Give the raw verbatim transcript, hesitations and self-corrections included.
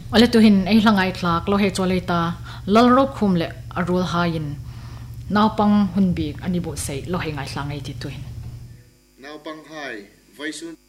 ole tu hin ei hlangai thlak lo he choleta lalro khum le arul hain naupang hunbik ani bo sei lo he ngai hlangai ti tu hin naupang hai vaisun